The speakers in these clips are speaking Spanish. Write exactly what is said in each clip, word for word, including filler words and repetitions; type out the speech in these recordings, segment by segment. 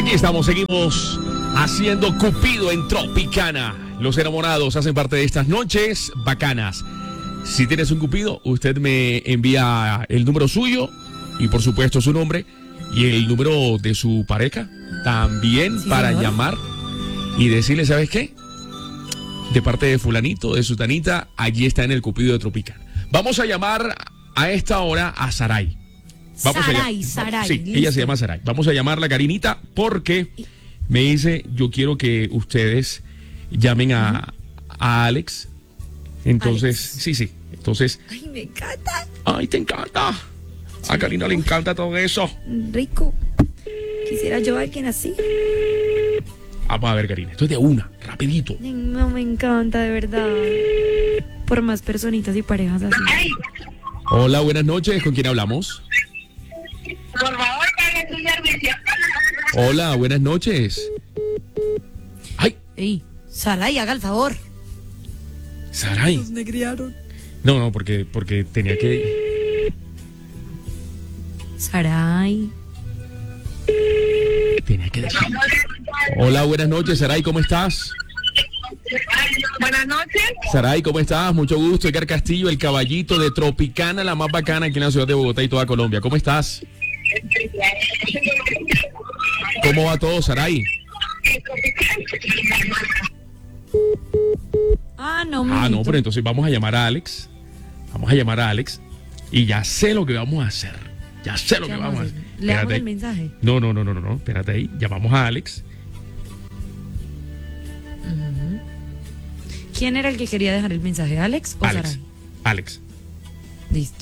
Aquí estamos, seguimos haciendo Cupido en Tropicana. Los enamorados hacen parte de estas noches bacanas. Si tienes un Cupido, usted me envía el número suyo y por supuesto su nombre y el número de su pareja también, sí, para señor, llamar y decirle, ¿sabes qué? De parte de fulanito, de sutanita, allí está en el Cupido de Tropicana. Vamos a llamar a esta hora a Saray. Vamos Saray, a Saray. Sí, listo. Ella se llama Saray. Vamos a llamarla, Karinita, porque me dice, yo quiero que ustedes llamen a, a Alex. Entonces, Alex. sí, sí. Entonces. Ay, me encanta. Ay, te encanta. Sí, a Karina le encanta todo eso. Rico. Quisiera yo a alguien así. Vamos a ver, Karina. Esto es de una, rapidito. No, me encanta, de verdad. Por más personitas y parejas así. Ay. Hola, buenas noches. ¿Con quién hablamos? Por favor, pague su servicio. Hola, buenas noches. Ay. Ey, Saray, haga el favor. Saray. Nos negriaron. No, no, porque, porque tenía que... Saray. Tenía que decir. Hola, buenas noches, Saray, ¿cómo estás? Buenas noches. Saray, ¿cómo estás? Mucho gusto. Edgar Castillo, el caballito de Tropicana, la más bacana aquí en la ciudad de Bogotá y toda Colombia. ¿Cómo estás? ¿Cómo va todo, Saray? Ah, no, Ah, no, pero entonces vamos a llamar a Alex. Vamos a llamar a Alex y ya sé lo que vamos a hacer. Ya sé lo que vamos a hacer. ¿Le damos el mensaje? No, no, no, no, no, no. Espérate ahí. Llamamos a Alex. Uh-huh. ¿Quién era el que quería dejar el mensaje? ¿Alex o Alex. Saray? Alex. Listo.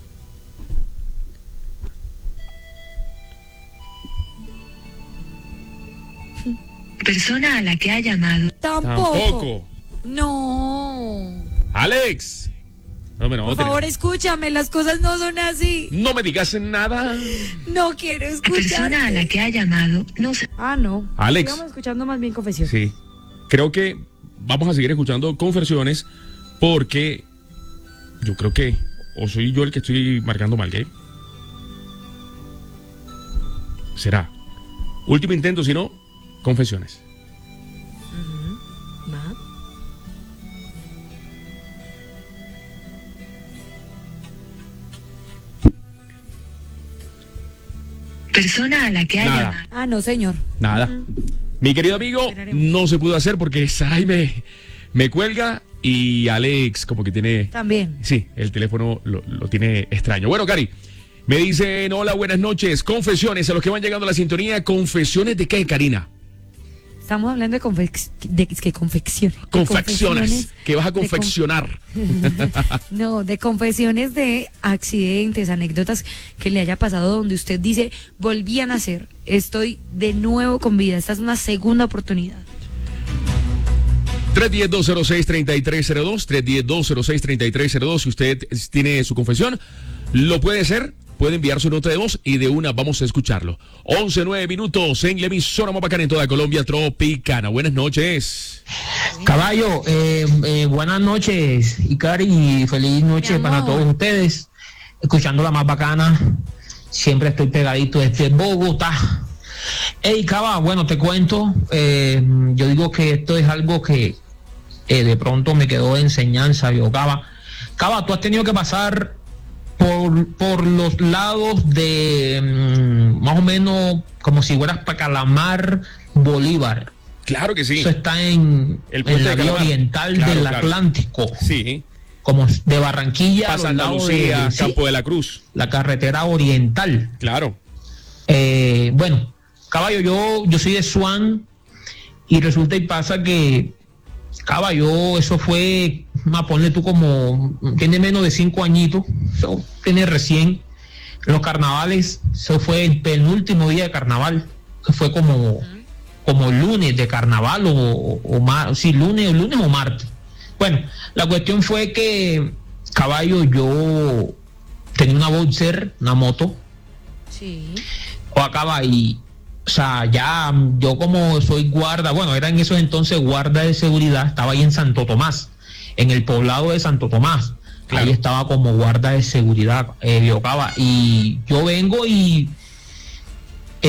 Persona a la que ha llamado. Tampoco. Tampoco. No. Alex. No, no, Por favor, escúchame, las cosas no son así. No me digas nada. No quiero escuchar. Persona a la que ha llamado no se... Ah, no. Alex. Sigamos escuchando más bien confesiones. Sí. Creo que vamos a seguir escuchando confesiones porque yo creo que o soy yo el que estoy marcando mal, ¿qué? Será. Último intento, si no, confesiones. Uh-huh. ¿Va? Persona a la que ha Nada. llamado. Ah, no, señor. Nada. Uh-huh. Mi querido amigo, Esperaremos. no se pudo hacer porque Saray me, me cuelga y Alex como que tiene... También. Sí, el teléfono lo, lo tiene extraño. Bueno, Cari, me dicen, hola, buenas noches. Confesiones, a los que van llegando a la sintonía, ¿confesiones de qué, Karina? Estamos hablando de, confec de que confecciones. de Confecciones, que vas a de con- confeccionar. No, de confesiones de accidentes, anécdotas que le haya pasado donde usted dice, volví a nacer, estoy de nuevo con vida, esta es una segunda oportunidad. tres uno cero, dos cero seis, tres tres cero dos, tres uno cero, dos cero seis, tres tres cero dos. Si usted tiene su confesión, lo puede hacer, puede enviar su nota de voz y de una vamos a escucharlo. once, nueve minutos en la emisora más bacana en toda Colombia, Tropicana. Buenas noches. Caballo, eh, eh, buenas noches, Icari, y feliz noche Mi para amor. todos ustedes. Escuchando la más bacana, siempre estoy pegadito desde Bogotá. Hey, Caba, bueno, te cuento, eh, yo digo que esto es algo que eh, de pronto me quedó de enseñanza, yo, Caba. Caba, tú has tenido que pasar por, por los lados de mm, más o menos como si fueras para Calamar, Bolívar. Claro que sí. Eso está en, El puente en la de vía Calamar. oriental Claro, del claro. Atlántico, Sí. como de Barranquilla, Pasa a los lados Andalucía, de- sí, Campo de la Cruz. la carretera oriental. Claro. Eh, bueno, caballo, yo, yo soy de Swan y resulta y pasa que, caballo, eso fue, a ponle tú como, tiene menos de cinco añitos, eso tiene recién, en los carnavales, eso fue el penúltimo día de carnaval, que fue como, como lunes de carnaval o, o, o mar, sí, lunes, lunes o martes. Bueno, la cuestión fue que, caballo, yo tenía una Boxer, una moto, Sí. o acaba y, o sea, ya yo como soy guarda, bueno, era en esos entonces guarda de seguridad, estaba ahí en Santo Tomás, en el poblado de Santo Tomás. Claro. Ahí estaba como guarda de seguridad, eh, Biocaba, y yo vengo y el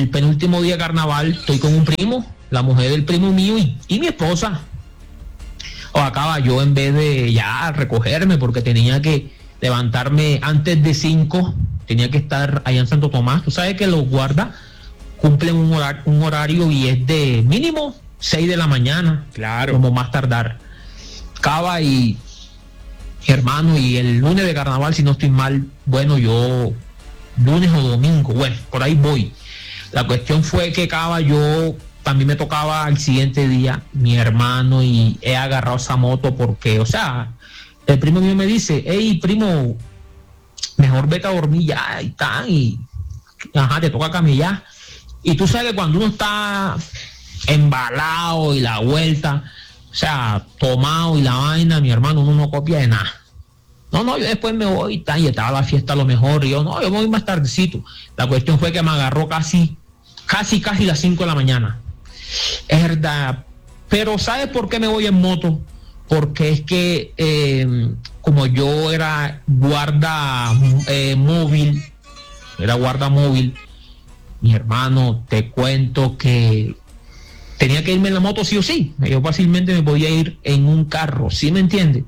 el penúltimo día de carnaval estoy con un primo, la mujer del primo mío y, y mi esposa. O acaba yo en vez de ya recogerme porque tenía que levantarme antes de cinco, tenía que estar allá en Santo Tomás. Tú sabes que los guardas cumplen un horario, un horario y es de mínimo seis de la mañana, Claro. como más tardar. Cava y hermano, y el lunes de carnaval, si no estoy mal, bueno, yo lunes o domingo, bueno, por ahí voy. La cuestión fue que Cava, yo también me tocaba al siguiente día, mi hermano, y he agarrado esa moto porque, o sea, el primo mío me dice, hey, primo, mejor vete a dormir ya, y tal, y ajá, te toca camellar. Y tú sabes que cuando uno está embalado y la vuelta, o sea, tomado y la vaina, mi hermano, uno no copia de nada. No, no, yo después me voy y tal, y estaba la fiesta a lo mejor, y yo, no, yo me voy más tardecito. La cuestión fue que me agarró casi, casi, casi las cinco de la mañana. Es verdad, pero ¿sabes por qué me voy en moto? Porque es que eh, como yo era guarda eh, móvil, era guarda móvil, mi hermano, te cuento que tenía que irme en la moto sí o sí. Yo fácilmente me podía ir en un carro, ¿sí me entiendes?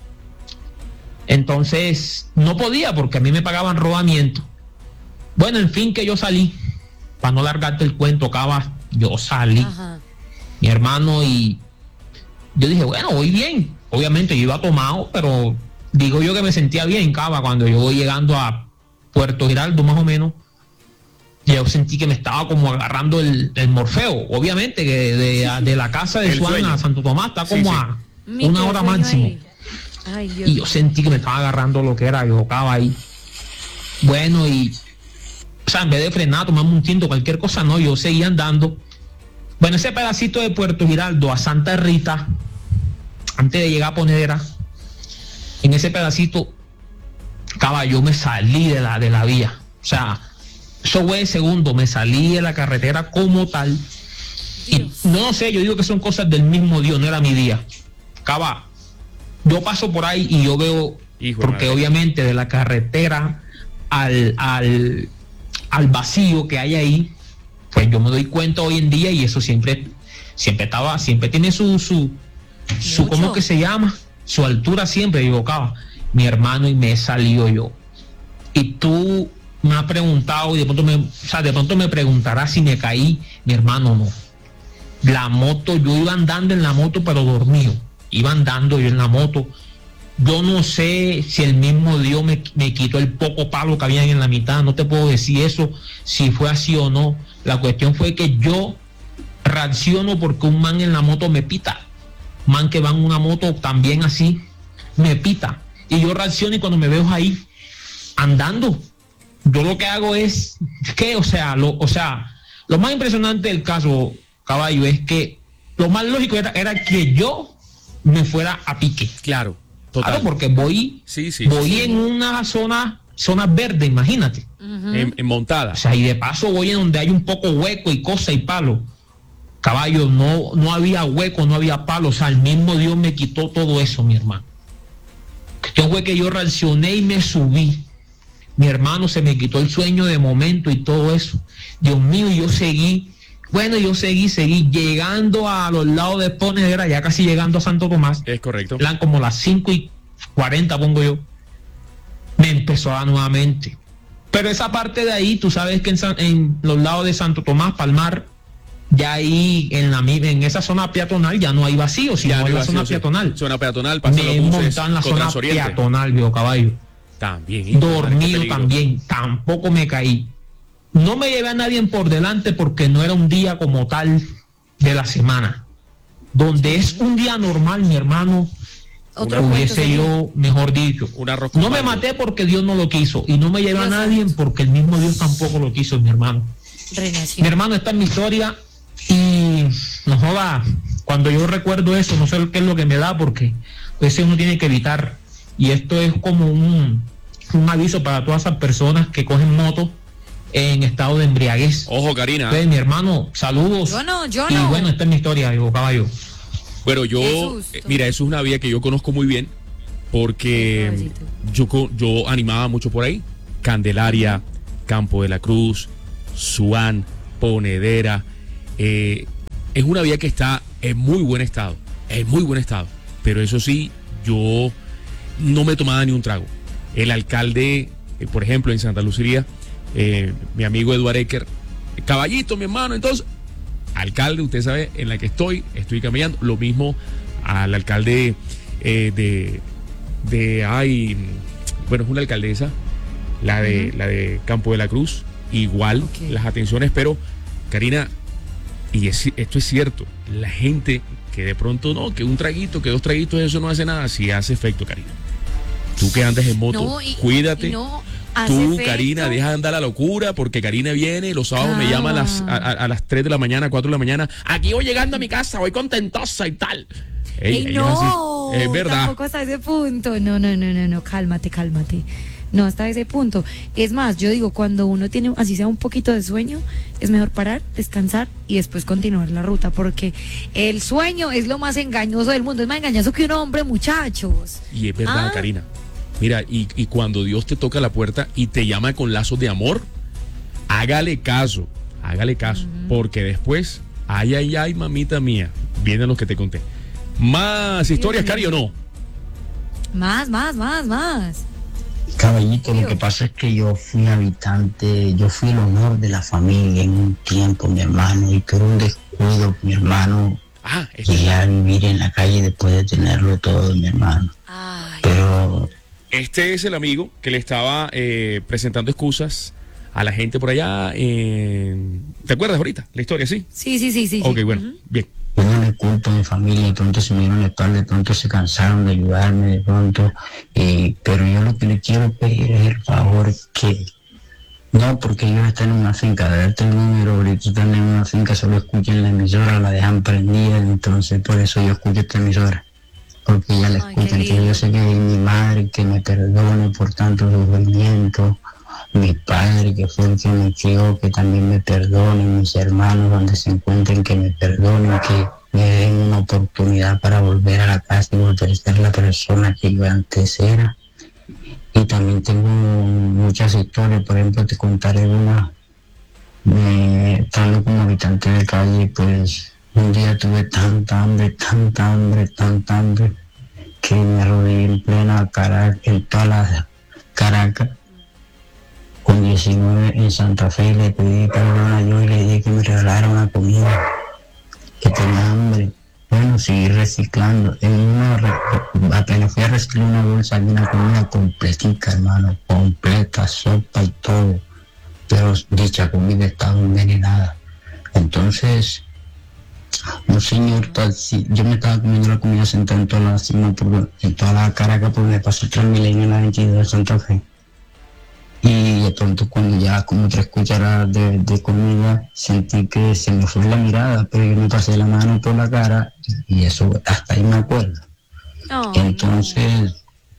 Entonces no podía porque a mí me pagaban rodamiento. Bueno, en fin, que yo salí, para no largarte el cuento, Cava, yo salí, Ajá. mi hermano, y yo dije, bueno, voy bien. Obviamente yo iba tomado, pero digo yo que me sentía bien, Cava, cuando yo voy llegando a Puerto Giraldo, más o menos, yo sentí que me estaba como agarrando el, el morfeo. Obviamente que de, de, de la casa de El Suana sueño. a Santo Tomás está como Sí, sí. a Mi una hora sueño máximo. ahí. Ay, Dios. Y yo sentí que me estaba agarrando lo que era, yo tocaba ahí. Bueno, y o sea, en vez de frenar, tomarme un tinto, cualquier cosa, no, yo seguía andando. Bueno, ese pedacito de Puerto Giraldo a Santa Rita, antes de llegar a Ponedera, en ese pedacito, caballo, me salí de la, de la vía. O sea, eso fue de segundo, me salí de la carretera como tal. Y no sé, yo digo que son cosas del mismo Dios, no era mi día. Cava, yo paso por ahí y yo veo, Hijo de porque madre. obviamente de la carretera al, al, al vacío que hay ahí, pues yo me doy cuenta hoy en día, y eso siempre, siempre estaba, siempre tiene su, su, su, Mucho. ¿cómo que se llama? Su altura siempre, digo, Cava, mi hermano, y me he salido yo. Y tú me has preguntado, y de pronto me, o sea, de pronto me preguntarás si me caí, mi hermano, no. La moto, yo iba andando en la moto, pero dormido. Iba andando yo en la moto. Yo no sé si el mismo Dios me, me quitó el poco palo que había en la mitad. No te puedo decir eso, si fue así o no. La cuestión fue que yo reacciono porque un man en la moto me pita. Man que va en una moto también así, me pita. Y yo reacciono, y cuando me veo ahí, andando, yo lo que hago es, que, o sea, lo, o sea, lo más impresionante del caso, caballo, es que lo más lógico era, era que yo me fuera a pique. Claro, total. Claro, porque voy, Sí, sí. voy sí. en una zona, zona verde, imagínate. Ujú. En, en montada. O sea, y de paso voy en donde hay un poco hueco y cosa y palo. Caballo, no, no había hueco, no había palo. O sea, el mismo Dios me quitó todo eso, mi hermano. Cuestión fue que yo reaccioné y me subí. Mi hermano, se me quitó el sueño de momento y todo eso. Dios mío, yo seguí. Bueno, yo seguí, seguí llegando a los lados de Ponedera, ya casi llegando a Santo Tomás. Es correcto. Eran como las cinco y cuarenta, pongo yo. Me empezó a dar nuevamente. Pero esa parte de ahí, tú sabes que en, San- en los lados de Santo Tomás, Palmar, ya ahí en la en esa zona peatonal ya no hay vacío, sino Ya no en la iba zona así, sí. peatonal. Zona peatonal, pasan Me he los buses montado en la con zona Transoriente. peatonal, viejo caballo. También. hijo de madre, qué Dormido peligro. también, tampoco me caí. No me llevé a nadie por delante porque no era un día como tal de la semana. Donde es un día normal, mi hermano, Otro cuento hubiese sería. yo, mejor dicho. Un arroz con No me mango. maté porque Dios no lo quiso. Y no me llevé a Dios nadie santo. porque el mismo Dios tampoco lo quiso, mi hermano. Renació. Mi hermano, esta es mi historia. Y no joda, cuando yo recuerdo eso, no sé qué es lo que me da, porque ese uno tiene que evitar. Y esto es como un, un aviso para todas esas personas que cogen moto en estado de embriaguez. Ojo, Karina. Entonces, mi hermano, saludos. Yo no, yo Y no. bueno, esta es mi historia, digo, caballo. Bueno, yo, Qué susto. eh, mira, eso es una vía que yo conozco muy bien porque Caballito. yo, co- yo animaba mucho por ahí. Candelaria, Campo de la Cruz, Suán, ponedera. Eh, es una vía que está en muy buen estado, en muy buen estado. Pero eso sí, yo no me tomaba ni un trago. El alcalde, eh, por ejemplo, en Santa Lucía, eh, mi amigo Eduardo Ecker, caballito, mi hermano, entonces, alcalde, usted sabe, en la que estoy, estoy caminando. Lo mismo al alcalde eh, de, de, ay, bueno, es una alcaldesa, la de, uh-huh. la de Campo de la Cruz, igual, okay. Las atenciones, pero, Karina, y es, esto es cierto, la gente que de pronto no, que un traguito, que dos traguitos, eso no hace nada, sí hace efecto, Karina. Tú que andas en moto, no, y, cuídate. Y no, tú, efecto. Karina, deja de andar la locura, porque Karina viene, los sábados ah. me llama a las, a, a las tres de la mañana, cuatro de la mañana, aquí voy llegando a mi casa, voy contentosa y tal. Ey, Ey, no, así, es verdad. Tampoco hasta ese punto. No, no, no, no, no, cálmate, cálmate. No, hasta ese punto. Es más, yo digo, cuando uno tiene, así sea un poquito de sueño, es mejor parar, descansar y después continuar la ruta, porque el sueño es lo más engañoso del mundo, es más engañoso que un hombre, muchachos. Y es verdad, ah. Karina. Mira, y, y cuando Dios te toca la puerta y te llama con lazos de amor, hágale caso, hágale caso, uh-huh. porque después, ay, ay, ay, mamita mía, vienen los que te conté. Más historias, Cari, ¿o no? Más, más, más, más. Caballito, lo que pasa es que yo fui habitante, yo fui el honor de la familia en un tiempo, mi hermano, y por un descuido, mi hermano, ah, llegué a vivir en la calle después de tenerlo todo, mi hermano. Ay. Pero... Este es el amigo que le estaba eh, presentando excusas a la gente por allá. Eh, ¿Te acuerdas ahorita la historia, sí? Sí, sí, sí, sí. Ok, sí. bueno, uh-huh. bien. Yo no le culpo a mi familia, de pronto se me dieron la espalda, de pronto se cansaron de ayudarme, de pronto, eh, pero yo lo que le quiero pedir es el favor que, no porque ellos están en una finca, de darte el número, ahorita están en una finca, solo escuchen la emisora, la dejan prendida, entonces por eso yo escucho esta emisora, porque ella la escucha, entonces yo sé que mi madre que me perdone por tanto sufrimiento, mi padre que fue el que me crió, que también me perdone, mis hermanos donde se encuentren que me perdonen, que me den una oportunidad para volver a la casa y volver a ser la persona que yo antes era. Y también tengo muchas historias, por ejemplo te contaré una, me, estando como habitante de calle, pues un día tuve tanta hambre, tanta hambre, tanta hambre, que me arrodillé en plena Caracas, en toda la Caracas, con diecinueve en Santa Fe, le pedí perdón a Dios y le dije que me regalara una comida, que tenía hambre. Bueno, seguí reciclando. En una, apenas fui a reciclar una bolsa de una comida completica, hermano, completa, sopa y todo. Pero dicha comida estaba envenenada. Entonces, un señor taxi, yo me estaba comiendo la comida sentado en toda la cima, por, en toda la Caracas, porque me pasó el Transmilenio en la veintidós de Santa Fe. Y de pronto cuando ya como tres cucharadas de, de comida sentí que se me fue la mirada, pero yo me pasé la mano por la cara y eso hasta ahí me acuerdo. Oh, entonces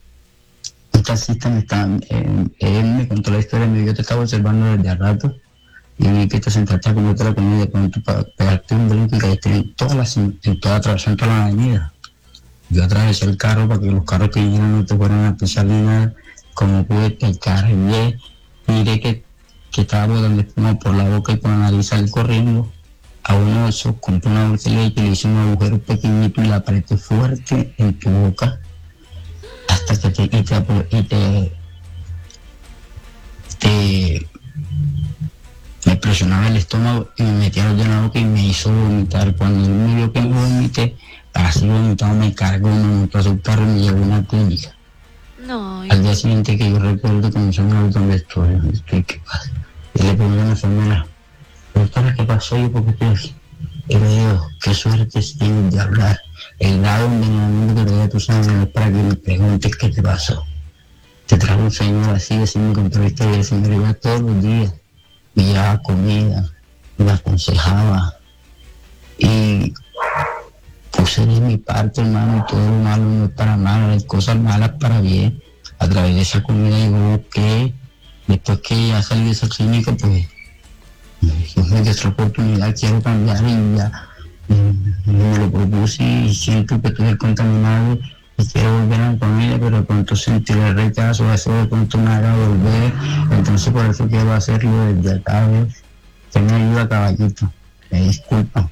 un taxista me estaba, eh, él me contó la historia, yo te estaba observando desde hace rato y vi que te sentaste a comerte la comida de pronto para pegarte un brinco y caíste en toda la en toda atravesando toda la avenida. Yo atravesé el carro para que los carros que vinieran no te fueran a pisar ni nada. Como pude pecar, y miré que, que estaba botando espuma por la boca y por la nariz, salí corriendo a uno de esos, compré una bolsa de leche y le hice un agujero pequeñito y la apreté fuerte en tu boca hasta que te, y te, y te, te me presionaba el estómago y me metía de la boca y me hizo vomitar. Cuando él me vio que me vomité, así vomitado, me cargó, me montó a su carro y me llevó a una clínica. No, al día siguiente que yo recuerdo que me hizo una auto donde estoy, ¿qué pasa? Y le pregunté a la enfermera, doctora, ¿qué pasó? Yo, ¿por qué estoy aquí? Y me dijo, qué suerte tienes de hablar. El grado de envenenamiento que te da tu sangre es para que me preguntes qué te pasó. Te trajo un señor así, así me contó la historia, y el señor iba todos los días, me llevaba comida, me aconsejaba, y puse de mi parte, hermano, todo lo malo no es para mal, las cosas malas para bien. A través de esa comida yo busqué, después que ya salí de esa clínica, pues yo me di otra oportunidad, quiero cambiar y ya y me lo propuse y siento que estoy contaminado y quiero volver a la familia, pero de pronto sentir el rechazo, eso de pronto me haga volver, entonces por eso quiero hacerlo desde acá, ¿ves? Usted me ayuda, caballito. Me disculpa.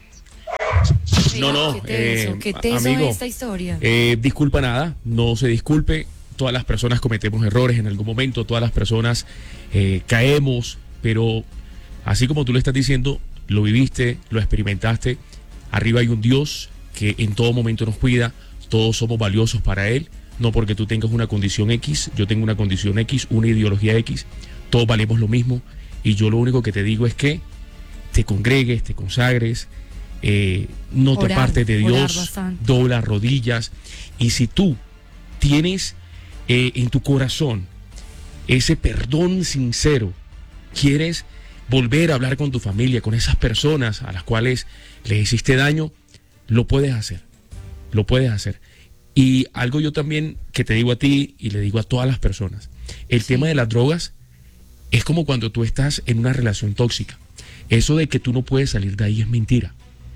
No, no, ¿Qué teso, eh, qué teso amigo, esta historia? Eh, disculpa nada, no se disculpe. Todas las personas cometemos errores en algún momento, todas las personas eh, caemos, pero así como tú lo estás diciendo, lo viviste, lo experimentaste. Arriba hay un Dios que en todo momento nos cuida, todos somos valiosos para Él, no porque tú tengas una condición X, yo tengo una condición X, una ideología X, todos valemos lo mismo, y yo lo único que te digo es que te congregues, te consagres, eh, no te Orar, apartes de orar Dios, bastante. dobla rodillas, y si tú tienes eh, en tu corazón ese perdón sincero, quieres volver a hablar con tu familia, con esas personas a las cuales le hiciste daño, lo puedes hacer, lo puedes hacer. Y algo yo también que te digo a ti y le digo a todas las personas, el Sí. tema de las drogas es como cuando tú estás en una relación tóxica. Eso de que tú no puedes salir de ahí es mentira.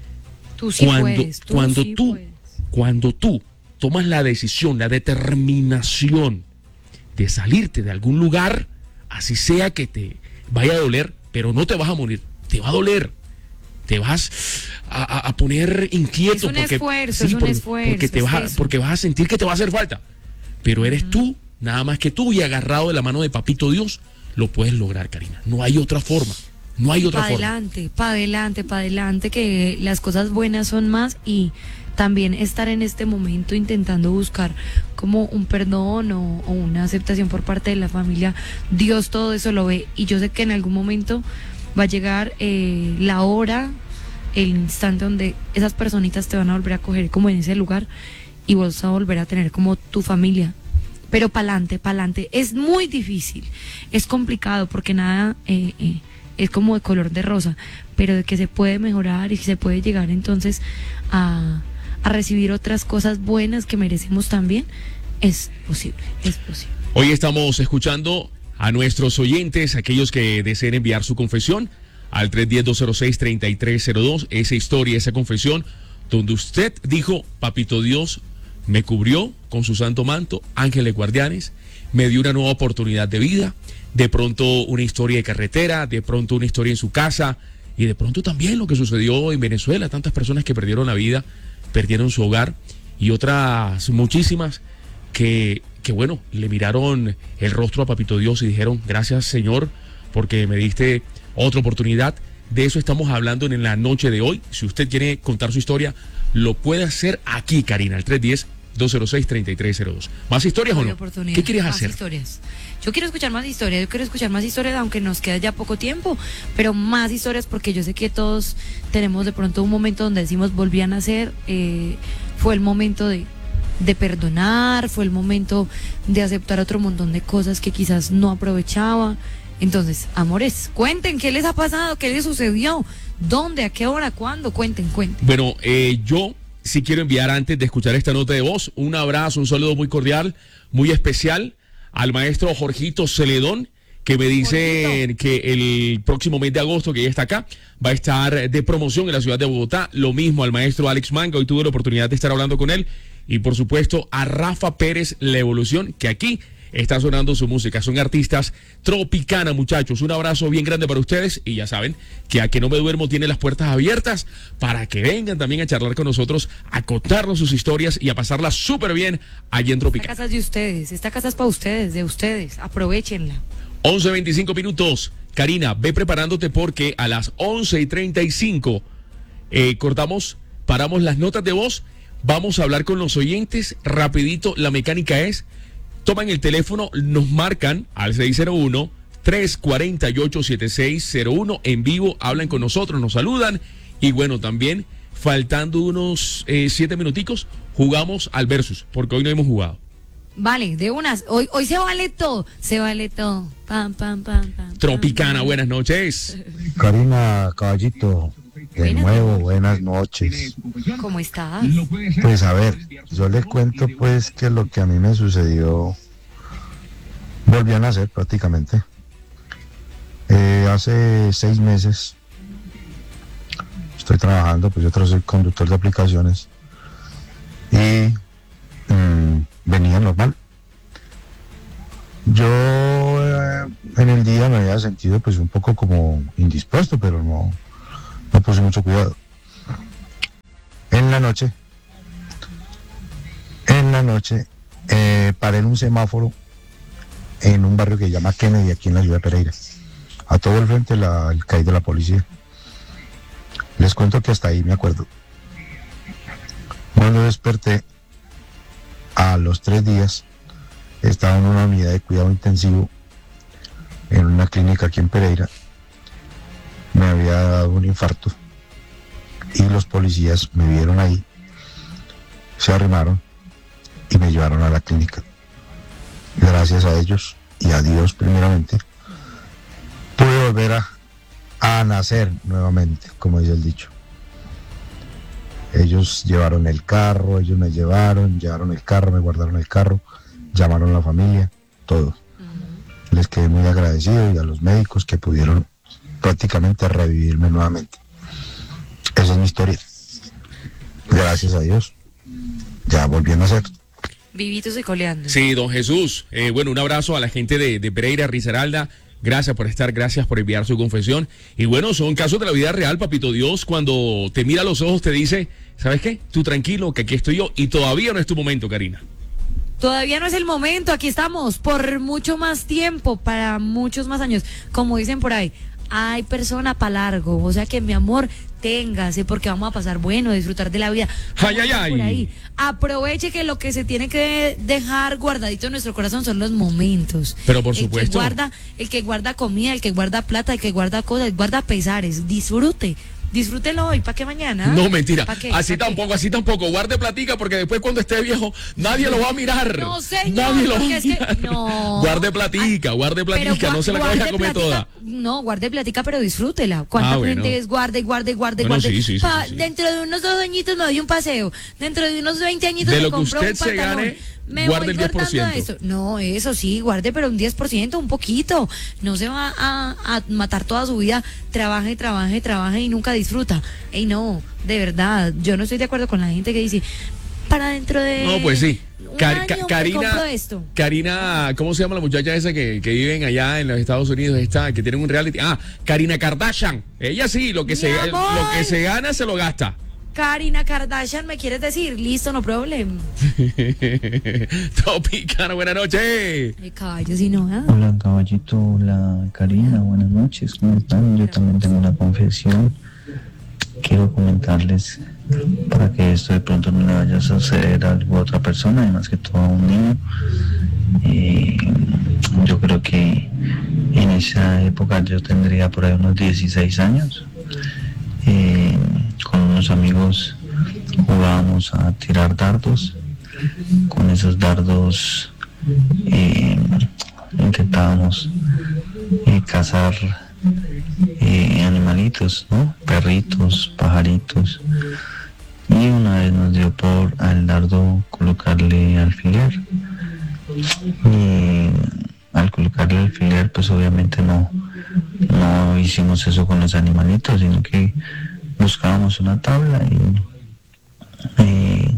Tú sí cuando puedes, tú cuando sí tú puedes. cuando tú tomas la decisión, la determinación de salirte de algún lugar, así sea que te vaya a doler, pero no te vas a morir, te va a doler, te vas a, a- a poner inquieto. Es un porque, esfuerzo, es un esfuerzo, porque, te es vas a, eso. porque vas a sentir que te va a hacer falta, pero eres tú, nada más que tú, y agarrado de la mano de Papito Dios, lo puedes lograr, Karina. No hay otra forma, no hay otra Para forma. adelante, para adelante, para adelante, que las cosas buenas son más, y también estar en este momento intentando buscar como un perdón o, o una aceptación por parte de la familia. Dios todo eso lo ve, y yo sé que en algún momento va a llegar eh, la hora, el instante donde esas personitas te van a volver a coger como en ese lugar y vos vas a volver a tener como tu familia. Pero pa'lante, pa'lante. Es muy difícil, es complicado porque nada eh, eh, es como de color de rosa, pero de que se puede mejorar y que se puede llegar entonces a, a recibir otras cosas buenas que merecemos también, es posible, es posible. Hoy estamos escuchando a nuestros oyentes, aquellos que deseen enviar su confesión al tres uno cero, dos cero seis, tres tres cero dos, esa historia, esa confesión, donde usted dijo, Papito Dios me cubrió con su santo manto, ángeles guardianes, me dio una nueva oportunidad de vida, de pronto una historia de carretera, de pronto una historia en su casa, y de pronto también lo que sucedió en Venezuela, tantas personas que perdieron la vida, perdieron su hogar, y otras muchísimas que, que bueno, le miraron el rostro a Papito Dios y dijeron, gracias Señor, porque me diste otra oportunidad. De eso estamos hablando en la noche de hoy. Si usted quiere contar su historia, lo puede hacer aquí, Karina, al tres uno cero, dos cero seis, tres tres cero dos. ¿Más historias o Hay no? oportunidad. ¿Qué quieres Más hacer? historias. Yo quiero escuchar más historias, yo quiero escuchar más historias, aunque nos queda ya poco tiempo, pero más historias, porque yo sé que todos tenemos de pronto un momento donde decimos volví a nacer, eh, fue el momento de, de perdonar, fue el momento de aceptar otro montón de cosas que quizás no aprovechaba. Entonces, amores, cuenten qué les ha pasado, qué les sucedió, dónde, a qué hora, cuándo, cuenten, cuenten. Bueno, eh, yo sí quiero enviar, antes de escuchar esta nota de voz, un abrazo, un saludo muy cordial, muy especial al maestro Jorgito Celedón, que me dice que el próximo mes de agosto, que ya está acá, va a estar de promoción en la ciudad de Bogotá. Lo mismo al maestro Alex Manga, hoy tuve la oportunidad de estar hablando con él. Y por supuesto a Rafa Pérez, La Evolución, que aquí está sonando su música. Son artistas Tropicana, muchachos. Un abrazo bien grande para ustedes. Y ya saben que A Que No Me Duermo tiene las puertas abiertas para que vengan también a charlar con nosotros, a contarnos sus historias y a pasarla súper bien allí en Esta Tropicana. casa es de ustedes, esta casa es para ustedes, de ustedes, aprovechenla. once veinticinco minutos. Karina, ve preparándote porque a las once y treinta y cinco eh, cortamos, paramos las notas de voz. Vamos a hablar con los oyentes rapidito. La mecánica es, toman el teléfono, nos marcan al seis cero uno, tres cuatro ocho, siete seis cero uno en vivo, hablan con nosotros, nos saludan. Y bueno, también faltando unos eh, siete minuticos, jugamos al versus, porque hoy no hemos jugado. Vale, de unas, hoy, hoy se vale todo, se vale todo. Pam, pam, pam, pam. Tropicana, pam. buenas noches. Karina, caballito, de Buenas nuevo, buenas noches. ¿Cómo estás? Pues a ver, yo les cuento pues que lo que a mí me sucedió, volví a nacer prácticamente. Eh, hace seis meses estoy trabajando, pues yo soy conductor de aplicaciones y mmm, venía normal. Yo eh, en el día me había sentido pues un poco como indispuesto, pero no, no puse mucho cuidado. En la noche, en la noche, eh, paré en un semáforo en un barrio que se llama Kennedy, aquí en la ciudad de Pereira. A todo el frente la, el C A I de la policía. Les cuento que hasta ahí me acuerdo. Cuando desperté, a los tres días, estaba en una unidad de cuidado intensivo en una clínica aquí en Pereira. Me había dado un infarto y los policías me vieron ahí, se arrimaron y me llevaron a la clínica. Gracias a ellos y a Dios primeramente, pude volver a, a nacer nuevamente, como dice el dicho. Ellos llevaron el carro, ellos me llevaron, llevaron el carro, me guardaron el carro, llamaron a la familia, todo. Uh-huh. Les quedé muy agradecido y a los médicos que pudieron prácticamente revivirme nuevamente. Esa es mi historia. Gracias a Dios, ya volví a nacer. Vivitos y coleando. Sí, don Jesús. Eh, bueno, un abrazo a la gente de, de Pereira, Risaralda. Gracias por estar, gracias por enviar su confesión. Y bueno, son casos de la vida real, papito Dios, cuando te mira a los ojos te dice, ¿sabes qué? Tú tranquilo, que aquí estoy yo. Y todavía no es tu momento, Karina. Todavía no es el momento, aquí estamos por mucho más tiempo, para muchos más años. Como dicen por ahí, hay persona para largo, o sea que mi amor, téngase, porque vamos a pasar bueno, disfrutar de la vida. Ay, ay, ay. Por ahí. Aproveche que lo que se tiene que dejar guardadito en nuestro corazón son los momentos. Pero por el supuesto. Que guarda, el que guarda comida, el que guarda plata, el que guarda cosas, guarda pesares. Disfrute. Disfrútelo hoy, ¿para qué mañana? No, mentira. qué? Así ¿Pa tampoco, qué? así tampoco. Guarde platica porque después cuando esté viejo nadie lo va a mirar. No, señor. Nadie lo va a porque es que, mirar. no. Guarde platica, guarde platica, Pero no se la guarde vaya a comer platica, toda. No, guarde platica, pero disfrútela. ¿Cuánta Ah, bueno. gente es guarde, guarde, guarde, Bueno, guarde? sí, sí, sí, Pa- sí, sí. Dentro de unos dos añitos me doy un paseo. Dentro de unos veinte añitos De me lo que compro usted un se pantalón. gane, Me guarde voy el diez por guardando ciento. eso. No, eso sí, guarde, pero un diez por ciento, un poquito. No se va a, a matar toda su vida. Trabaje, trabaje, trabaje y nunca disfruta. Ey, no, de verdad. Yo no estoy de acuerdo con la gente que dice, para dentro de... No, pues sí. un Car- año Ca- me Karina, compro esto. Karina, ¿cómo se llama la muchacha esa que, que viven allá en los Estados Unidos? Esta, que tienen un reality. Ah, Karina Kardashian. Ella sí, lo que, Mi se, amor. lo que se gana se lo gasta. Karina Kardashian, ¿me quieres decir? Listo, no problem. Tropicana, buenas noches. Me callo, si no, ¿ah? Hola caballito, hola Karina, buenas noches, ¿cómo están? Yo también tengo una confesión. Quiero comentarles para que esto de pronto no le vaya a suceder a alguna otra persona, y más que todo a un niño. Eh, yo creo que en esa época yo tendría por ahí unos dieciséis años. Eh, con unos amigos jugábamos a tirar dardos. Con esos dardos eh, intentábamos eh, cazar eh, animalitos, ¿no? Perritos, pajaritos. Y una vez nos dio por al dardo colocarle alfiler. Y al colocarle alfiler, pues obviamente no, no hicimos eso con los animalitos, sino que buscábamos una tabla y eh,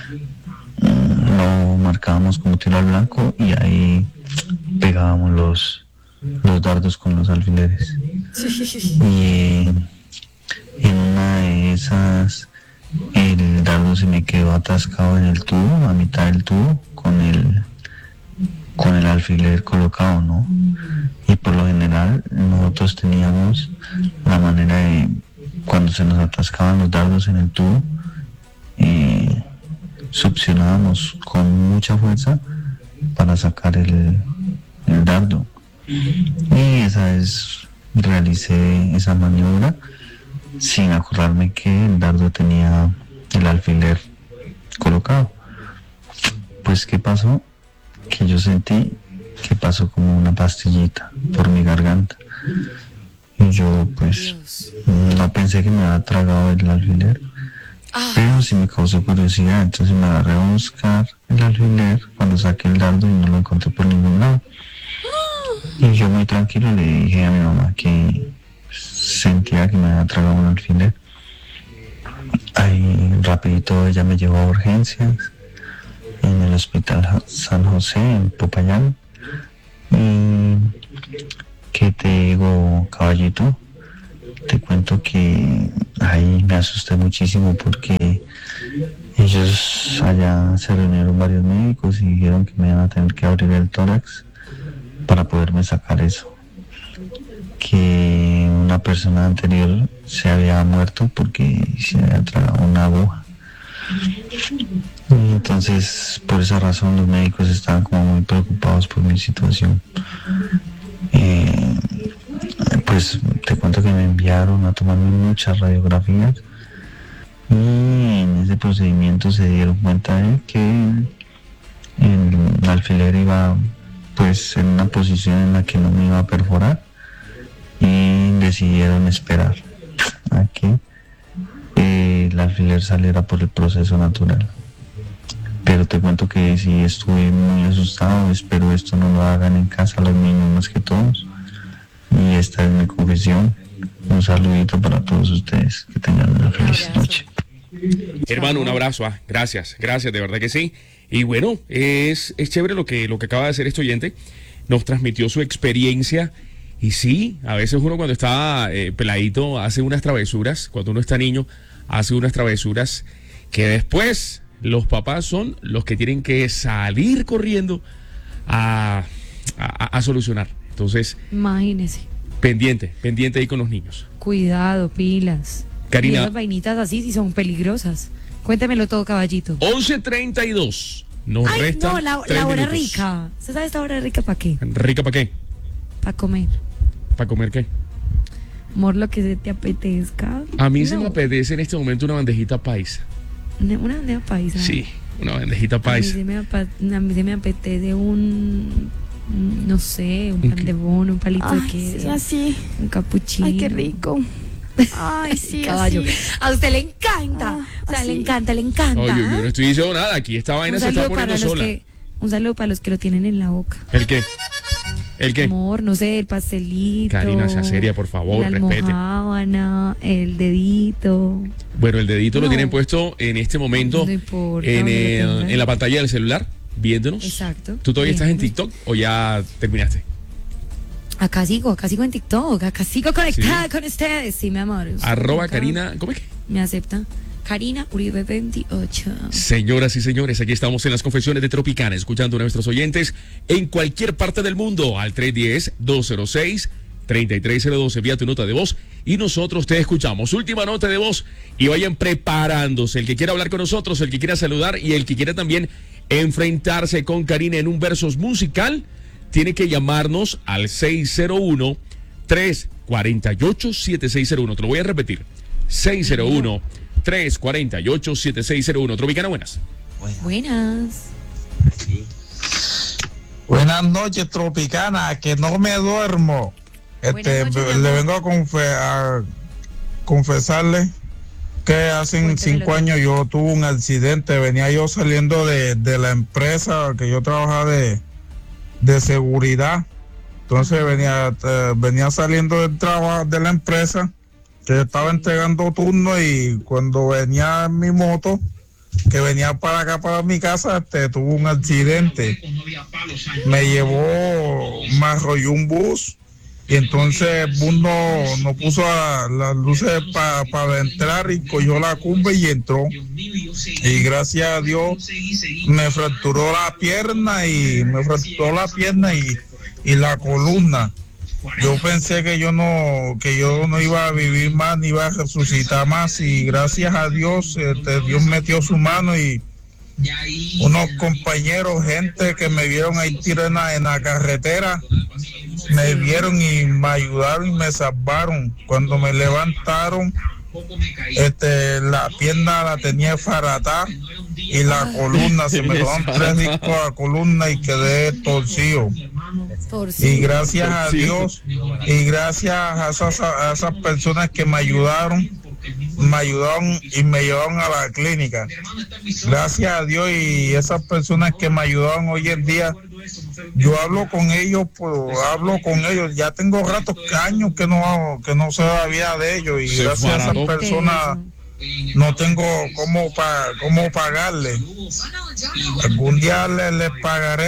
lo marcábamos como tiro al blanco y ahí pegábamos los, los dardos con los alfileres. Y eh, en una de esas el dardo se me quedó atascado en el tubo, a mitad del tubo, con el con el alfiler colocado, ¿no? Y por lo general nosotros teníamos la manera de, cuando se nos atascaban los dardos en el tubo, eh, succionábamos con mucha fuerza para sacar el, el dardo. Y esa vez realicé esa maniobra sin acordarme que el dardo tenía el alfiler colocado. Pues ¿qué pasó? Que yo sentí que pasó como una pastillita por mi garganta. Y yo pues no pensé que me había tragado el alfiler, pero sí me causó curiosidad, entonces me agarré a buscar el alfiler cuando saqué el dardo y no lo encontré por ningún lado. Y yo muy tranquilo le dije a mi mamá que sentía que me había tragado un alfiler. Ahí rapidito ella me llevó a urgencias en el hospital San José en Popayán, y ¿Qué te digo, caballito? Te cuento que ahí me asusté muchísimo porque ellos allá se reunieron varios médicos y dijeron que me iban a tener que abrir el tórax para poderme sacar eso. Que una persona anterior se había muerto porque se había tragado una aguja. Y entonces, por esa razón, los médicos estaban como muy preocupados por mi situación. Eh, pues te cuento que me enviaron a tomarme muchas radiografías y en ese procedimiento se dieron cuenta de que el alfiler iba pues en una posición en la que no me iba a perforar y decidieron esperar a que eh, el alfiler saliera por el proceso natural. Pero te cuento que sí estuve muy asustado, espero esto no lo hagan en casa los niños más que todos. Y esta es mi confesión. Un saludito para todos ustedes, que tengan una feliz noche. Hermano, un abrazo, ah, gracias, gracias, de verdad que sí. Y bueno, es, es chévere lo que, lo que acaba de hacer este oyente, nos transmitió su experiencia. Y sí, a veces uno cuando está eh, peladito hace unas travesuras, cuando uno está niño hace unas travesuras que después los papás son los que tienen que salir corriendo a, a, a solucionar. Entonces, imagínese. Pendiente, pendiente ahí con los niños. Cuidado, pilas. Karina. Y esas vainitas así sí son peligrosas. Cuéntemelo todo, caballito. once treinta y dos. Nos Ay, resta no, la, tres la hora minutos. rica. ¿Usted sabe esta hora rica para qué? ¿Rica para qué? Para comer. ¿Para comer qué? Amor, lo que se te apetezca. A mí no. se me apetece en este momento una bandejita paisa. Una, una bandeja paisa. Sí, una bandejita paisa. A mí se me, apa- a mí se me apetece un, no sé, un ¿Un pan qué? de bono, un palito Ay, de queso, sí, así. un capuchino. Ay, qué rico. Ay, sí, Caballo. así. A usted le encanta. Ah, o sea, así. le encanta, le encanta. Oye, yo no estoy diciendo nada, aquí esta vaina un, se está saludo para poniendo los sola. que, un saludo para los que lo tienen en la boca. ¿El qué? ¿El qué? Amor, no sé, el pastelito. Karina, sea seria, por favor, la respete. almojábana, el dedito. Bueno, el dedito lo No. tienen puesto en este momento No importa, en, donde lo el- tengan. en la pantalla del celular, viéndonos. Exacto. ¿Tú todavía estás en Viéndonos. TikTok o ya terminaste? Acá sigo, acá sigo en TikTok, acá sigo conectada Sí. con ustedes. Sí, mi amor. Arroba Acá Karina, ¿cómo es que? Me acepta. Karina Uribe veintiocho. Señoras y señores, aquí estamos en las confesiones de Tropicana, escuchando a nuestros oyentes en cualquier parte del mundo al tres uno cero, dos cero seis, tres tres cero dos. Envía tu nota de voz y nosotros te escuchamos. Última nota de voz y vayan preparándose. El que quiera hablar con nosotros, el que quiera saludar y el que quiera también enfrentarse con Karina en un versus musical, tiene que llamarnos al seis cero uno, tres cuatro ocho, siete seis cero uno. Te lo voy a repetir. seis cero uno, tres cuatro ocho, siete seis cero uno. Tropicana, buenas. Buenas. Buenas noches, Tropicana, que no me duermo. Este, Buenas noches, mi le amor. vengo a, confe- a confesarle que hace Cuéntemelo cinco todo. años yo tuve un accidente. Venía yo saliendo de, de la empresa que yo trabajaba de, de seguridad. Entonces venía, eh, venía saliendo del trabajo de la empresa, que yo estaba entregando turno, y cuando venía en mi moto, que venía para acá, para mi casa, este, tuvo un accidente. Me llevó, me arrolló un bus, y entonces el bus no, no puso a- las luces para pa entrar y cogió la curva y entró. Y gracias a Dios me fracturó la pierna y me fracturó la pierna y, y la columna. Yo pensé que yo no que yo no iba a vivir más ni iba a resucitar más, y gracias a Dios, este, Dios metió su mano, y unos compañeros, gente que me vieron ahí tirado en la, en la carretera, me vieron y me ayudaron y me salvaron. Cuando me levantaron, este, la pierna la tenía faratada y la columna, se me quedaron tres discos a la columna y quedé torcido. Y gracias a Dios y gracias a esas, a esas personas que me ayudaron, me ayudaron y me llevaron a la clínica. Gracias a Dios y esas personas que me ayudaron hoy en día, yo hablo con ellos, pues, hablo con ellos. Ya tengo ratos, años que no que no sé la vida de ellos, y Se gracias a esas farató. personas no tengo cómo, pa, cómo pagarle. Algún día les, les pagaré,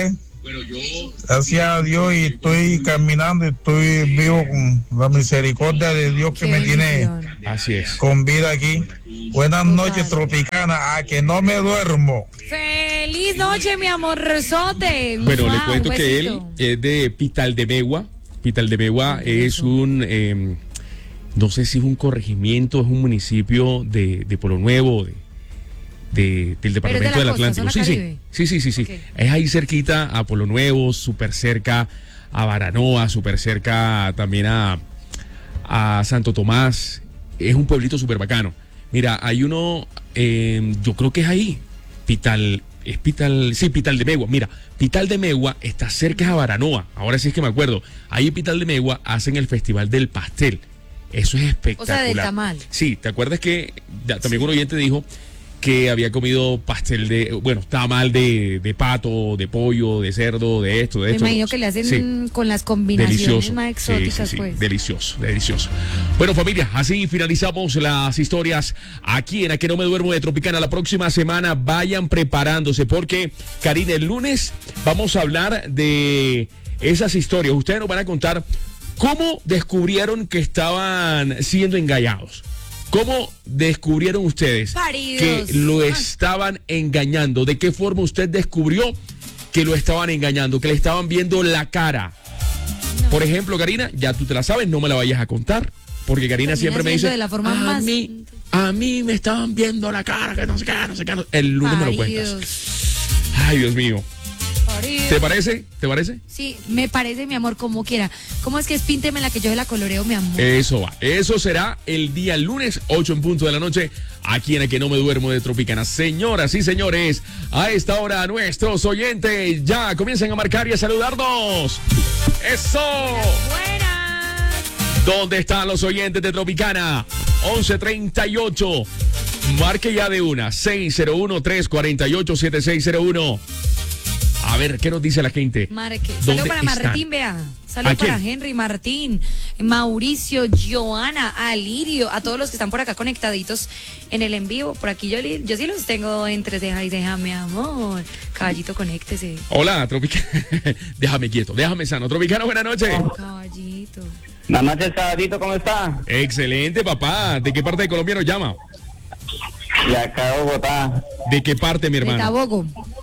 Gracias a Dios y estoy caminando y estoy vivo con la misericordia de Dios que Qué me tiene bendición. Así es. con vida aquí. Buenas noches, Tropicana, a que no me duermo. Feliz noche, mi amorzote. Bueno, Mua, le cuento un que él besito. es de Pitaldemegua. Pitaldemegua es un, eh, no sé si es un corregimiento, es un municipio de, de Polo Nuevo, de, de- del departamento de la del costa, Atlántico. zona Sí, sí, Caribe. sí, sí, sí, sí. Ok. Es ahí cerquita a Polo Nuevo, súper cerca a Baranoa, súper cerca también a, a Santo Tomás. Es un pueblito súper bacano. Mira, hay uno, eh, yo creo que es ahí, Pital, es Pital, sí, Pitaldemegua. Mira, Pitaldemegua está cerca a Baranoa. Ahora sí es que me acuerdo. Ahí en Pitaldemegua hacen el Festival del Pastel. Eso es espectacular. del tamal. Sí, ¿te acuerdas que ya, también un oyente dijo que había comido pastel de, bueno, tamal de, de pato, de pollo, de cerdo, de esto, de Me esto? imagino que le hacen Sí. con las combinaciones Delicioso. más exóticas, Sí, sí, sí. pues. Delicioso, delicioso. Bueno, familia, así finalizamos las historias aquí en A Que No Me Duermo de Tropicana. La próxima semana vayan preparándose porque, Karina, el lunes vamos a hablar de esas historias. Ustedes nos van a contar cómo descubrieron que estaban siendo engañados. ¿Cómo descubrieron ustedes Paridos. que lo Ah. estaban engañando? ¿De qué forma usted descubrió que lo estaban engañando, que le estaban viendo la cara? Por ejemplo, Karina, ya tú te la sabes, no me la vayas a contar, porque Karina Termina siempre me siendo dice, de la forma a más- mí, a mí me estaban viendo la cara, que no sé qué, no sé qué. no-". El lunes me lo cuentas. Paridos. Ay, Dios mío. Paridos. ¿Te parece? ¿Te parece? Sí, me parece, mi amor, como quiera. ¿Cómo es que es pínteme la que yo se la coloreo, mi amor? Eso va. Eso será el día lunes, ocho en punto de la noche, aquí en A Que No Me Duermo de Tropicana. Señoras y señores, a esta hora nuestros oyentes ya comienzan a marcar y a saludarnos. ¡Eso! Buenas. ¿Dónde están los oyentes de Tropicana? once treinta y ocho. Marque ya de una. seis cero uno, tres cuatro ocho, siete seis cero uno. A ver, ¿qué nos dice la gente? Marque. ¿Dónde Saludos para están? Martín, vea. Saludos ¿A quién? para Henry, Martín, Mauricio, Joana, Alirio, a todos los que están por acá conectaditos en el en vivo. Por aquí yo, li- yo sí los tengo entre ceja y ceja, mi amor. Caballito, conéctese. Hola, Tropicana. Déjame quieto, déjame sano. Tropicana, buenas noches. Caballito. Buenas noches, caballito, ¿cómo está? Excelente, papá. ¿De qué parte de Colombia nos llama? De acá de Bogotá, ¿De qué parte, mi De hermano? Tabogo.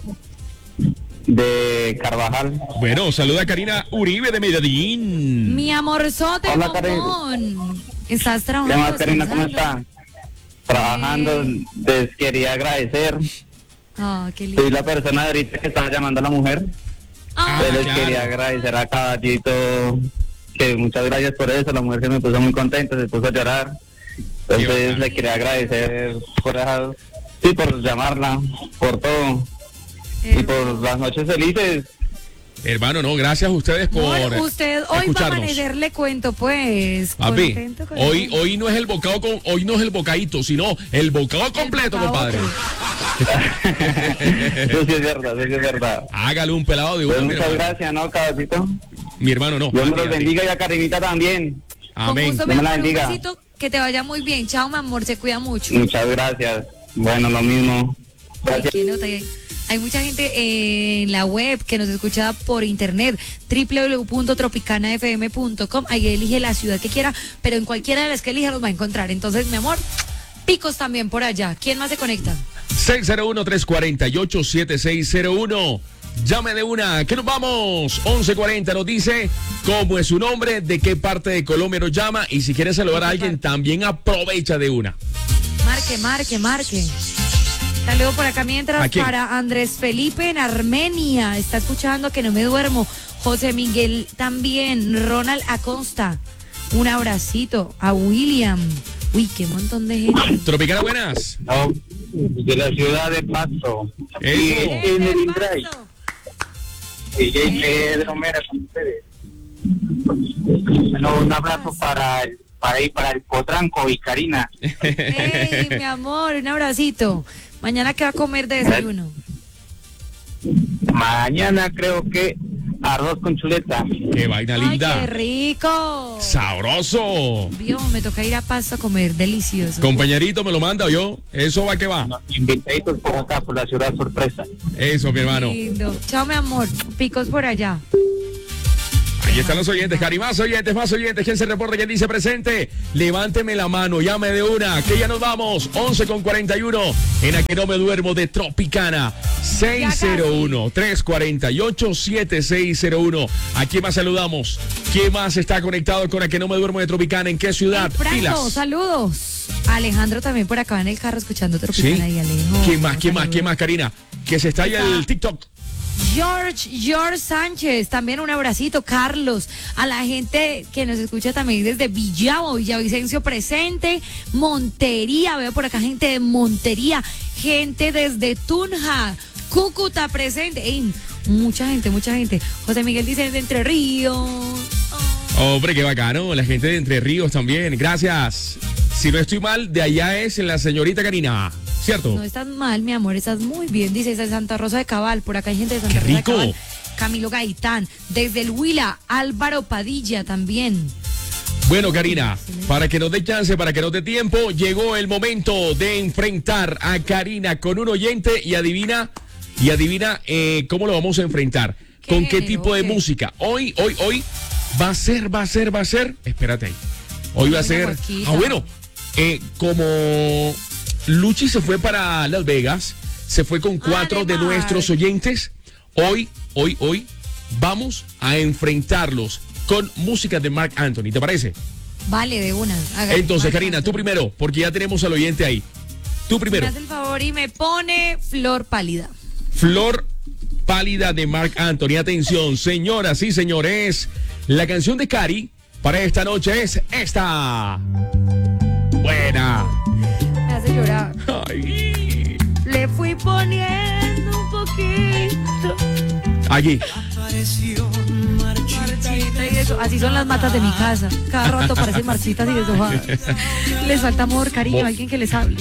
de Carvajal. Bueno, saluda a Karina Uribe de Medellín. Mi amorzote, Hola, Karen. bombón. ¿Estás ¿Qué trabajando? más, Karina, cómo descansando? está? Trabajando, les quería agradecer. Ah, qué lindo. Soy la persona de ahorita que estaba llamando a la mujer. Ah, Entonces les claro. quería agradecer a Caballito, que muchas gracias por eso. La mujer se me puso muy contenta, se puso a llorar. Qué Entonces bacán. le quería agradecer por esa, sí, por llamarla, por todo. Y por las noches felices. Hermano, no, gracias a ustedes por Amor, usted hoy va a escucharnos. amanecer, le cuento, pues. Papi, contento con hoy, él. hoy no es el bocado con, hoy no es el bocadito, sino el bocado completo, bocado. compadre. Eso sí es verdad, eso sí es verdad. Hágale un pelado de Pues uno, mi muchas hermano. gracias, ¿no, Caballito? Mi hermano, no. Dios me a ti, los a ti. bendiga y a Karinita también. Con Amén. gusto, mi Dios me la amor, un bendiga. besito, que te vaya muy bien. Chao, mi amor, se cuida mucho. Muchas gracias. Bueno, lo mismo. Ay, Gracias. qué nota. Hay, hay mucha gente en la web que nos escucha por internet, doble u doble u doble u punto tropicana f m punto com. Ahí elige la ciudad que quiera, pero en cualquiera de las que elija los va a encontrar. Entonces, mi amor, picos también por allá. ¿Quién más se conecta? seis cero uno, tres cuatro ocho, siete seis cero uno. Llame de una, que nos vamos. once cuarenta nos dice cómo es su nombre, de qué parte de Colombia nos llama y si quiere saludar a alguien también aprovecha de una. Marque, marque, marque. Saludo por acá mientras ¿A quién? para Andrés Felipe en Armenia. Está escuchando que no me duermo. José Miguel también. Ronald Acosta. Un abracito. A William. Uy, qué montón de gente. Tropicana, buenas. No, de la ciudad de Pasto. Eso. Y en el Indray. Paso. Y Pedro Mera con ustedes. Bueno, un abrazo para el, para, ahí, para el Potranco y Karina. Ey, mi amor, un abracito. Mañana, ¿qué va a comer de desayuno? Mañana creo que arroz con chuleta. Qué vaina Ay, linda. qué rico. Sabroso. Vio, me toca ir a Pasto a comer, delicioso. Compañerito, me lo manda yo. Eso va que va. Nos invitaditos por acá, por la ciudad sorpresa. Eso, mi hermano. Lindo. Chao, mi amor. Picos por allá. Ahí están los oyentes, Cari. Más oyentes, más oyentes. ¿Quién se reporta? ¿Quién dice presente? Levánteme la mano, llame de una, que ya nos vamos. once con cuarenta y uno en A Que No Me Duermo de Tropicana. seis cero uno, tres cuatro ocho, siete seis cero uno. ¿A quién más saludamos? ¿Quién más está conectado con A Que No Me Duermo de Tropicana? ¿En qué ciudad? Franco, Pilas. saludos. Alejandro también por acá en el carro escuchando Tropicana. ¿Sí? Y Alejo. ¿Quién más? ¿Quién más? Saludos. ¿Quién más, Karina? Que se estalla el TikTok. George, George Sánchez, también un abracito, Carlos, a la gente que nos escucha también desde Villavo, Villavicencio presente, Montería, veo por acá gente de Montería, gente desde Tunja, Cúcuta presente, ey, mucha gente, mucha gente. José Miguel dice de Entre Ríos. Oh. Hombre, qué bacano, la gente de Entre Ríos también, gracias. Si no estoy mal, de allá es la señorita Karina, ¿cierto? No estás mal, mi amor, estás muy bien. Dice de Santa Rosa de Cabal, por acá hay gente de Santa ¡Qué Rosa de rico! Cabal. Camilo Gaitán, desde el Huila, Álvaro Padilla también. Bueno, Karina, para que nos dé chance, para que nos dé tiempo, llegó el momento de enfrentar a Karina con un oyente y adivina, y adivina eh, cómo lo vamos a enfrentar. ¿Qué ¿Con qué género? tipo de ¿Qué? música? Hoy, hoy, hoy va a ser, va a ser, va a ser. Espérate ahí. Hoy va a Una ser. guaquita. Ah, bueno, eh, como Luchi se fue para Las Vegas, se fue con cuatro de Además. nuestros oyentes. Hoy, hoy, hoy vamos a enfrentarlos con música de Marc Anthony. ¿Te parece? Vale, de una. Hágale. Entonces, Marc Karina, tú Anthony. primero, porque ya tenemos al oyente ahí. Tú primero. Me hace el favor y me pone Flor Pálida. Flor Pálida de Marc Anthony. Atención, señoras y señores. La canción de Cari para esta noche es esta. Buena. Me hace llorar. Ay. Le fui poniendo un poquito. Allí. Marchita y eso. Así son las matas de mi casa. Cada rato parecen marchitas y deshojadas. Les falta amor, cariño, Bo- alguien que les hable.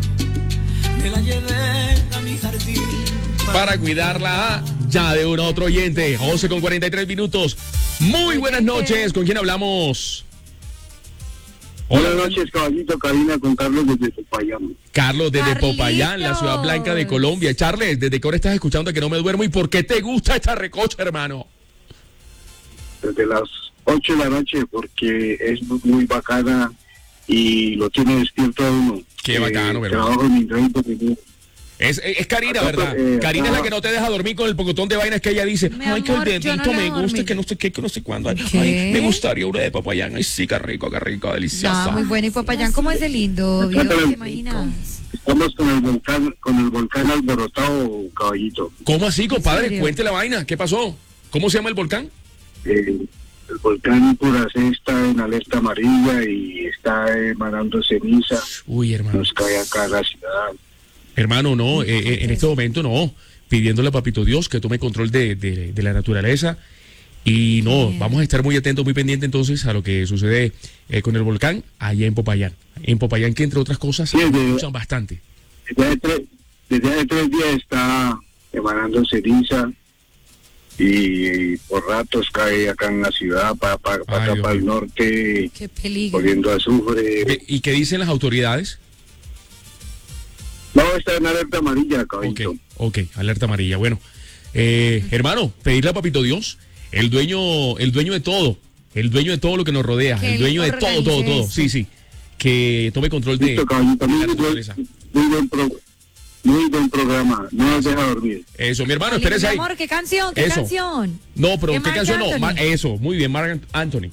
Para cuidarla ya de un otro oyente. once con cuarenta y tres minutos. Muy buenas noches. ¿Con quién hablamos? Hola. Buenas noches, caballito, Karina, con Carlos desde Popayán. Carlos, desde Carlitos. Popayán, la ciudad blanca de Colombia. Charles, ¿desde qué hora estás escuchando Que No Me Duermo? ¿Y por qué te gusta esta recocha, hermano? Desde las ocho de la noche, porque es muy, muy bacana y lo tiene despierto a uno. Qué bacano, ¿verdad? Trabajo en mi treinta minutos. Es, es, es Karina, Acá, ¿verdad? eh, Karina es la acá- que no te deja dormir con el pocotón de vainas que ella dice. Mi Ay, que el amor, yo dedito no le me dejo gusta, dormir. que no sé qué, que no sé cuándo. Ay, ¿Qué? ay, me gustaría una de Popayán. Ay, sí, qué rico, qué rico, deliciosa. Ah, muy bueno. Y Popayán, ¿cómo es de lindo? Dios, ¿te imaginas? Estamos con el volcán, con el volcán alborotado, caballito. ¿Cómo así, compadre? serio? Cuente la vaina. ¿Qué pasó? ¿Cómo se llama el volcán? Eh, el volcán Puracé está en alerta amarilla y está emanando ceniza. Uy, hermano. Nos cae acá a la ciudad. Hermano, no, eh, eh, en este momento no. Pidiéndole a Papito Dios que tome control de, de- de la naturaleza. Y no, Bien. vamos a estar muy atentos, muy pendientes entonces a lo que sucede eh, con el volcán allá en Popayán. En Popayán, que entre otras cosas, Sí, se de- escuchan bastante. Desde hace tres, desde hace tres días está emanando ceniza y, por ratos cae acá en la ciudad, para pa, pa- Ay, acá Dios para el mío. norte, Qué peligro. poniendo azufre. Eh, ¿Y qué dicen las autoridades? No, está en alerta amarilla, Ok, caballito. ok, alerta amarilla. Bueno, eh, hermano, pedirle a Papito Dios, el dueño, el dueño de todo, el dueño de todo lo que nos rodea, Que el él dueño de todo, todo, organice todo. esto. Sí, sí. Que tome control de, Listo, caballito. de la Muy, buen- naturaleza. muy buen pro- muy buen programa. No nos deja dormir. Eso, mi hermano, Ay, espérese mi ahí. amor, ¿qué canción? ¿Qué Eso. canción? No, pero ¿Qué ¿qué Marc canción no? Anthony? Ma- eso, muy bien, Marc Anthony.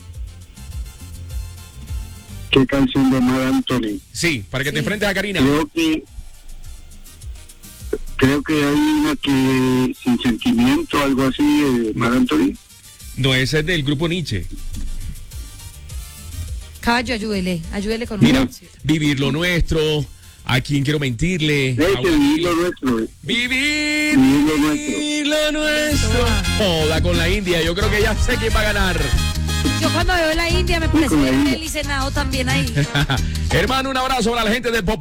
¿Qué canción de Mar Anthony? Sí, para que te Sí. enfrentes a Karina. Creo que creo que hay una que sin sentimiento, algo así, de Mar Anthony. No, ese es del grupo Nietzsche. Caballo, ayúdele, ayúdele con Mira, una canción. vivir lo nuestro, a quién quiero mentirle. De a hecho, vivir lo nuestro. Vivir, Vivir lo nuestro. vivir lo nuestro. Joda con la India, yo creo que ya sé quién va a ganar. Yo cuando veo la India me parece con la ver India. Nelly Senado también ahí. Hermano, un abrazo para la gente del Pop.